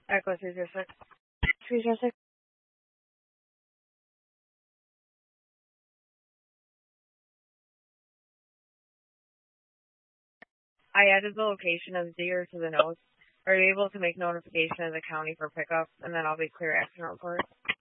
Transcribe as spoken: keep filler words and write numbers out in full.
Echo three zero six. three zero six. I added the location of Deer to the notes. Are you able to make notification of the county for pickup, and then I'll be clear accident report?